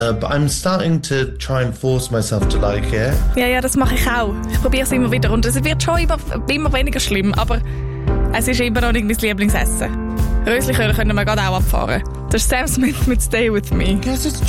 But I'm starting to try and force myself to like it. Ja, das mache ich auch. Ich probiere es immer wieder und es wird schon immer weniger schlimm, aber es ist immer noch nicht mein Lieblingsessen. Röslichöl können wir gerade auch abfahren. Das ist Sam Smith mit Stay With Me. Guess it's